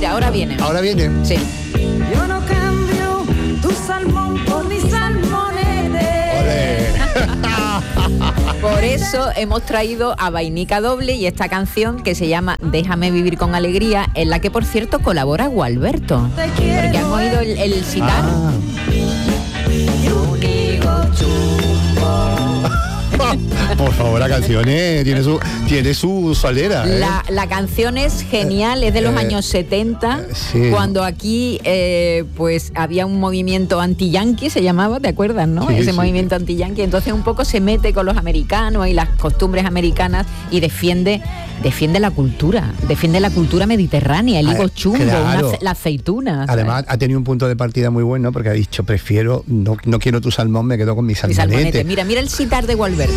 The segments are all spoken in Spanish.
Mira, ahora viene. Ahora viene. Sí. Yo no cambio tu salmón por mi salmonete. Olé. Por eso hemos traído a Vainica Doble y esta canción que se llama Déjame vivir con alegría, en la que por cierto colabora Gualberto. Porque han oído el sitar. Por favor, la canción tiene su solera. La canción es genial, es de los años 70, sí. Cuando aquí pues había un movimiento anti-yanqui, se llamaba, ¿te acuerdas, no? Sí, Ese sí. movimiento anti-yanqui, entonces un poco se mete con los americanos y las costumbres americanas y defiende la cultura mediterránea, el higo chumbo, claro. la aceituna. Además, ha tenido un punto de partida muy bueno porque ha dicho, no quiero tu salmón, me quedo con mi salmonete. Mira el sitar de Gualberto.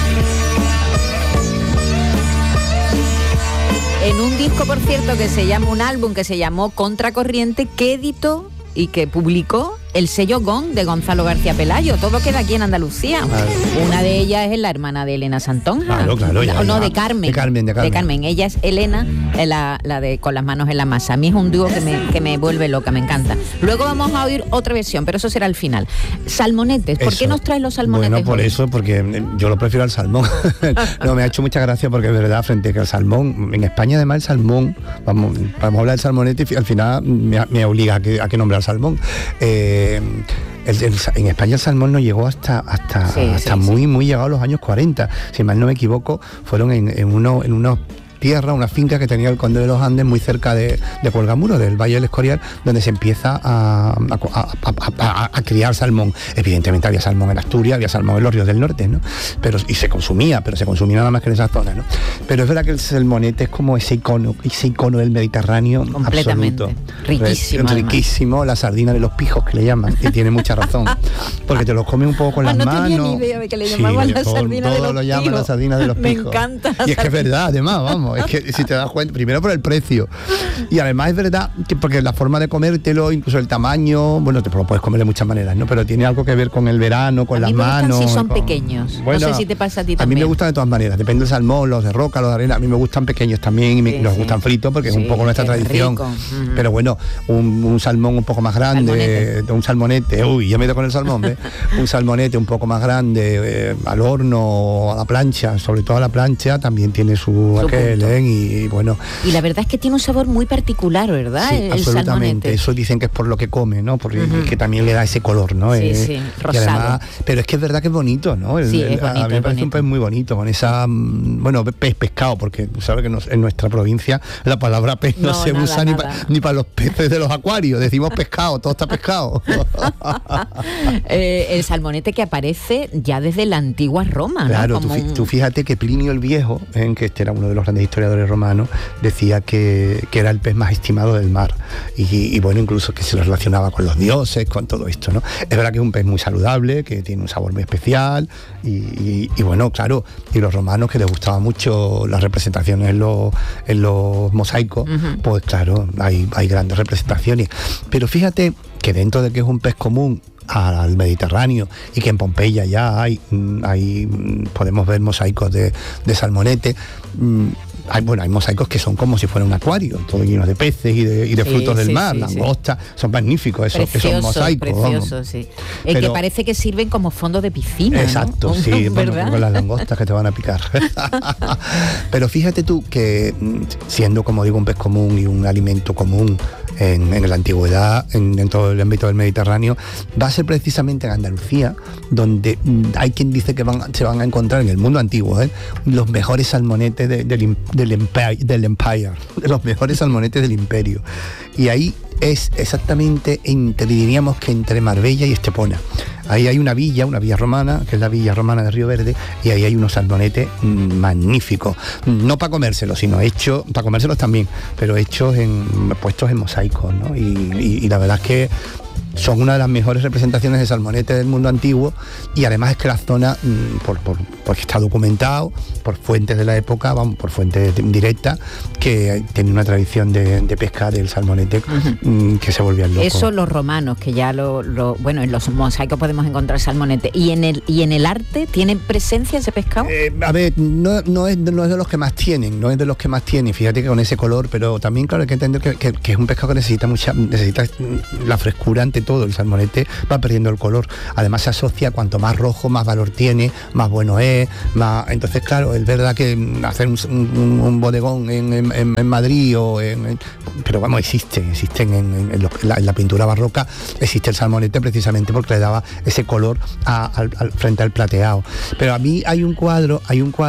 En un disco, por cierto, un álbum que se llamó Contracorriente, que editó y que publicó el sello Gong de Gonzalo García Pelayo. Todo queda aquí en Andalucía. Claro. Una de ellas es la hermana de Elena Santonja. Claro, ya. De Carmen. De Carmen. Ella es Elena, la de Con las manos en la masa. A mí es un dúo que me vuelve loca, me encanta. Luego vamos a oír otra versión, pero eso será al final. Salmonetes. ¿Por qué nos traes los salmonetes? Bueno, por eso, porque yo lo prefiero al salmón. No, me ha hecho mucha gracia porque es verdad, frente a que el salmón, en España además el salmón, vamos a hablar del salmonete y al final me obliga a que nombre al salmón. En España el salmón no llegó hasta muy llegado a los años 40, si mal no me equivoco, fueron en unos tierra, una finca que tenía el conde de los Andes muy cerca de Cuelgamuro, del Valle del Escorial, donde se empieza a criar salmón. Evidentemente había salmón en Asturias, había salmón en los ríos del norte, ¿no? Y se consumía nada más que en esa zona, ¿no? Pero es verdad que el salmonete es como ese icono del Mediterráneo completamente absoluto. Riquísimo, la sardina de los pijos que le llaman, y tiene mucha razón, porque te los come un poco con las manos. No tenía ni idea de que le llamaban la sardina de los pijos. Lo llaman la sardina de los pijos. Me encanta. Y es que es verdad, además, vamos. Es que si te das cuenta, primero por el precio y además es verdad que porque la forma de comértelo, incluso el tamaño, bueno, te lo puedes comer de muchas maneras, ¿no? Pero tiene algo que ver con el verano, con las manos. Si son pequeños. Bueno, no sé si te pasa a ti también. A mí me gustan de todas maneras, depende del salmón, los de roca, los de arena, a mí me gustan pequeños también y nos gustan fritos porque es un poco nuestra tradición. Pero bueno, un salmón un poco más grande, un salmonete, yo me he ido con el salmón, ¿ves? Un salmonete un poco más grande, al horno o a la plancha, sobre todo a la plancha, también tiene su aquel, y bueno. Y la verdad es que tiene un sabor muy particular, ¿verdad? Sí, el absolutamente. Salmonete. Eso dicen que es por lo que come, ¿no? Porque que también le da ese color, ¿no? Sí, rosado. Además, pero es que es verdad que es bonito, ¿no? Es bonito, a mí me parece un pez muy bonito, con esa, pescado, porque sabes que en nuestra provincia la palabra pez no se usa ni para los peces de los acuarios, decimos pescado, todo está pescado. El salmonete que aparece ya desde la antigua Roma, claro, ¿no? Tú fíjate que Plinio el Viejo, que este era uno de los grandes historiadores romanos, decía que era el pez más estimado del mar y bueno, incluso que se lo relacionaba con los dioses, con todo esto, ¿no? Es verdad que es un pez muy saludable, que tiene un sabor muy especial y bueno, claro, y los romanos, que les gustaba mucho las representaciones en los mosaicos, pues claro, hay grandes representaciones, pero fíjate que dentro de que es un pez común al Mediterráneo y que en Pompeya ya podemos ver mosaicos de salmonete. Hay mosaicos que son como si fuera un acuario, todo lleno de peces y de frutos del mar, langostas, son magníficos esos mosaicos. Precioso, sí. Que parece que sirven como fondo de piscina. Exacto, ¿no? Sí, bueno, con las langostas que te van a picar. Pero fíjate tú que siendo, como digo, un pez común y un alimento común en la antigüedad, en todo el ámbito del Mediterráneo, va a ser precisamente en Andalucía donde hay quien dice que se van a encontrar en el mundo antiguo los mejores salmonetes del Empire, los mejores salmonetes del Imperio. Y ahí es exactamente diríamos que entre Marbella y Estepona. Ahí hay una villa romana, que es la villa romana de Río Verde, y ahí hay unos salmonetes magníficos. No para comérselos, sino hechos, para comérselos también, pero puestos en mosaicos, ¿no? Y la verdad es que son una de las mejores representaciones de salmonete del mundo antiguo, y además es que la zona, porque está documentado por fuentes de la época, vamos, por fuentes directas, que tiene una tradición de pesca del salmonete que se volvían locos. Eso los romanos, que ya bueno, en los mosaicos podemos encontrar salmonete. ¿Y en el arte tiene presencia ese pescado? A ver, no es de los que más tienen, fíjate que con ese color, pero también claro hay que entender que es un pescado que necesita la frescura ante todo. El salmonete va perdiendo el color, además se asocia, cuanto más rojo más valor tiene, más bueno es, más. Entonces claro, es verdad que hacer un bodegón en Madrid pero vamos, existen en la pintura barroca, existe el salmonete precisamente porque le daba ese color frente al plateado. Pero a mí hay un cuadro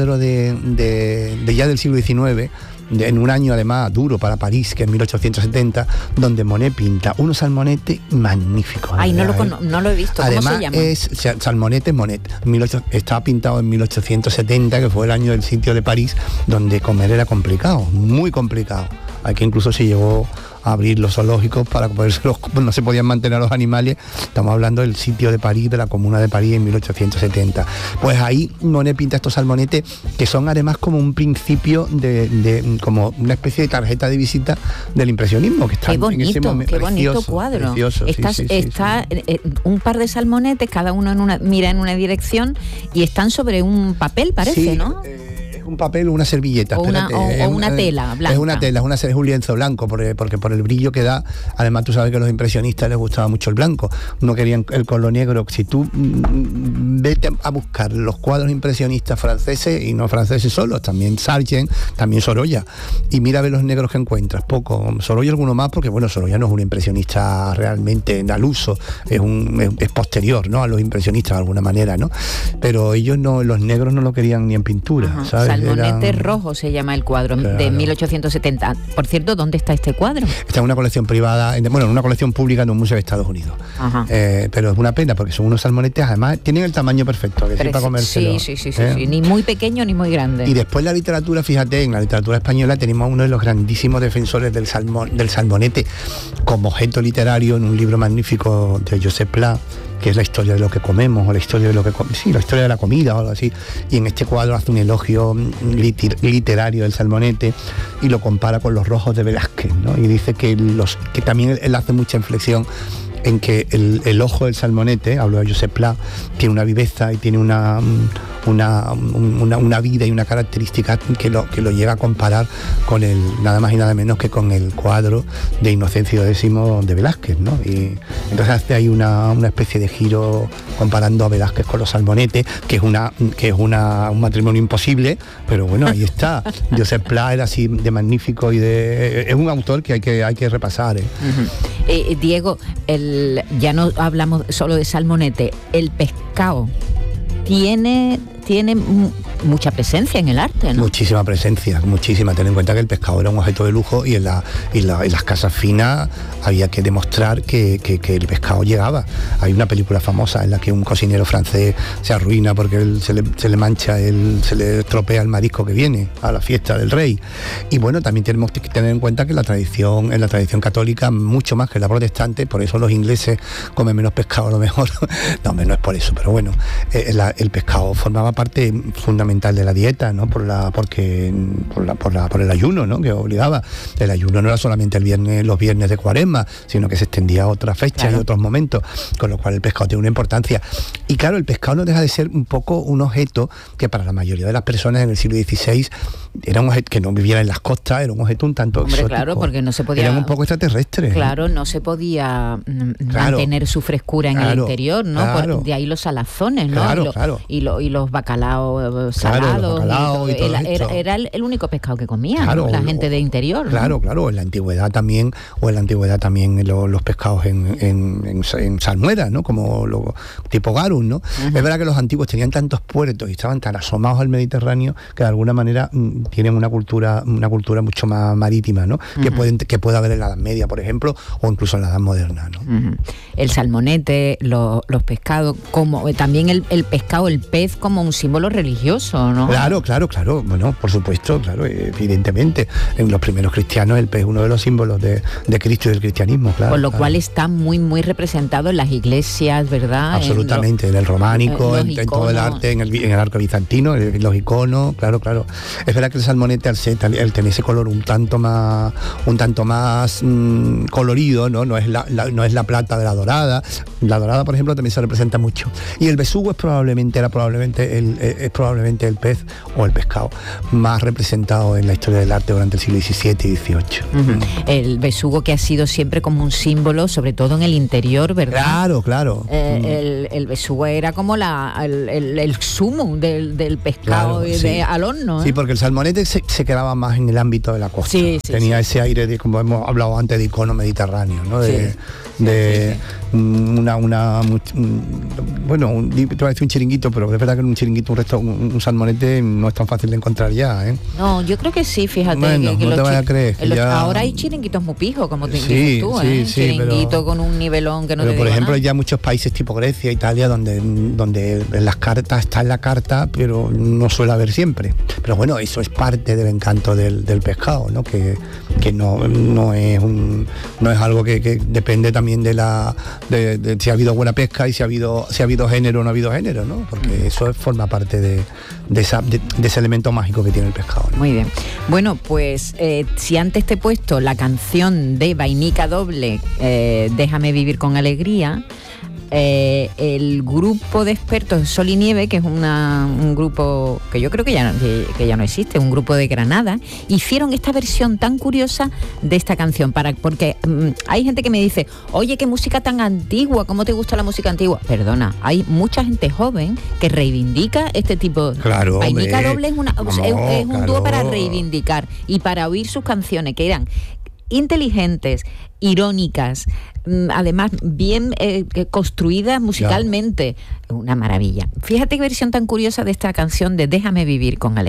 de ya del siglo XIX, en un año además duro para París, que es 1870, donde Monet pinta unos salmonetes magníficos. Ay, no lo he visto. ¿Cómo además se llama? Es salmonete Monet. Estaba pintado en 1870, que fue el año del sitio de París, donde comer era complicado, muy complicado. Aquí incluso se llegó a abrir los zoológicos para podérselos, no se podían mantener los animales. Estamos hablando del sitio de París, de la Comuna de París en 1870. Pues ahí Monet pinta estos salmonetes, que son además como un principio de como una especie de tarjeta de visita del impresionismo, que está qué bonito, en ese momento. Qué bonito cuadro. Precioso, está un par de salmonetes, cada uno mira en una dirección, y están sobre un papel, parece, ¿no? Un papel o una servilleta, o una tela blanca. Es una tela, es un lienzo blanco, porque por el brillo que da. Además tú sabes que a los impresionistas les gustaba mucho el blanco, no querían el color negro. Si tú vete a buscar los cuadros impresionistas franceses, y no franceses solos, también Sargent, también Sorolla, y mira a ver los negros que encuentras, poco. Sorolla alguno más, porque bueno, Sorolla no es un impresionista realmente al uso, es posterior, ¿no?, a los impresionistas de alguna manera, ¿no? Pero ellos los negros no lo querían ni en pintura, ¿sabes? Salmonete rojo se llama el cuadro, claro, de 1870. Por cierto, ¿dónde está este cuadro? Está en una colección privada, en una colección pública en un museo de Estados Unidos. Pero es una pena, porque son unos salmonetes, además tienen el tamaño perfecto, que sí, para comérselo. Sí, ni muy pequeño ni muy grande. Y después la literatura, fíjate, en la literatura española tenemos a uno de los grandísimos defensores del salmonete como objeto literario, en un libro magnífico de Josep Pla, que es la historia de lo que comemos, o la historia de la historia de la comida o algo así. Y en este cuadro hace un elogio literario del salmonete y lo compara con los rojos de Velázquez, ¿no? Y dice que también él hace mucha inflexión en que el ojo del salmonete, hablo de Josep Pla, tiene una viveza y tiene una vida y una característica que lo llega a comparar con nada más y nada menos que con el cuadro de Inocencio X de Velázquez, ¿no? Y entonces hace ahí una especie de giro comparando a Velázquez con los salmonetes, que es un matrimonio imposible, pero bueno, ahí está. Josep Pla era así de magnífico es un autor que hay que repasar. Diego, ya no hablamos solo de salmonete, el pescado tiene mucha presencia en el arte, ¿no? Muchísima presencia. Ten en cuenta que el pescado era un objeto de lujo, y en las casas finas había que demostrar que el pescado llegaba. Hay una película famosa en la que un cocinero francés se arruina porque se le mancha, se le estropea el marisco que viene a la fiesta del rey. Y bueno, también tenemos que tener en cuenta que en la tradición católica, mucho más que la protestante, por eso los ingleses comen menos pescado a lo mejor. No es por eso, pero bueno, el pescado formaba parte fundamental de la dieta, ¿no? Por el ayuno, ¿no?, que obligaba. El ayuno no era solamente los viernes de Cuaresma, sino que se extendía a otras fechas, claro, y otros momentos, con lo cual el pescado tiene una importancia. Y claro, el pescado no deja de ser un poco un objeto que para la mayoría de las personas en el siglo XVI era un objeto que no viviera en las costas, era un objeto un tanto exótico. Claro, porque no se podía... Eran un poco extraterrestres. Claro, no se podía mantener su frescura en el interior, ¿no? Claro. De ahí los salazones, ¿no? Y los bacalaos salados. Era el único pescado que comía, ¿no?, la gente de interior. Claro, ¿no? En la antigüedad también los pescados en salmuera, ¿no?, como tipo garum, ¿no? Es verdad que los antiguos tenían tantos puertos y estaban tan asomados al Mediterráneo que de alguna manera tienen una cultura mucho más marítima, ¿no? Que puede haber en la Edad Media, por ejemplo, o incluso en la Edad Moderna, ¿no? El salmonete, los pescados, como también el pescado, el pez como un símbolo religioso, eso, ¿no? Claro. Bueno, por supuesto, claro, evidentemente. En los primeros cristianos el pez es uno de los símbolos de Cristo y del cristianismo, claro. Con lo cual está muy, muy representado en las iglesias, ¿verdad? Absolutamente, en el románico, en todo el arte, en el arco bizantino, en los iconos, claro. Es verdad que el salmonete, al tener ese color un tanto más colorido, no es la plata de la dorada. La dorada, por ejemplo, también se representa mucho. Y el besugo es probablemente el pez o el pescado más representado en la historia del arte durante el siglo XVII y XVIII. Uh-huh. El besugo, que ha sido siempre como un símbolo, sobre todo en el interior, ¿verdad? Claro. El besugo era como el zumo del pescado, claro, al horno. Sí, porque el salmonete se quedaba más en el ámbito de la costa. Tenía ese aire de, como hemos hablado antes, de icono mediterráneo, ¿no? Bueno, te voy a decir un chiringuito, pero es verdad que en un chiringuito un salmonete no es tan fácil de encontrar ya, ¿eh? No, yo creo que sí, fíjate. Bueno, que no te vayas a creer. Ahora hay chiringuitos muy pijos, como te dices tú, ¿eh? Chiringuito con un nivelón que no te digo. Pero por ejemplo, nada. hay ya muchos países tipo Grecia, Italia, donde en las cartas está en la carta, pero no suele haber siempre. Pero bueno, eso es parte del encanto del pescado, ¿no? Que no es algo que depende también de si ha habido buena pesca y si ha habido género o no ha habido género, ¿no? Porque eso forma parte de ese elemento mágico que tiene el pescado, ¿no? Muy bien. Bueno, pues si antes te he puesto la canción de Vainica Doble, Déjame vivir con alegría, el grupo de expertos Sol y Nieve, que es un grupo que yo creo que ya no existe, un grupo de Granada, hicieron esta versión tan curiosa de esta canción, porque hay gente que me dice, oye, qué música tan antigua, ¿cómo te gusta la música antigua? Perdona, hay mucha gente joven que reivindica este tipo. Claro, Vainica Doble es un dúo para reivindicar y para oír sus canciones, que eran inteligentes, irónicas, además bien construidas musicalmente. Una maravilla. Fíjate qué versión tan curiosa de esta canción de Déjame vivir con alegría.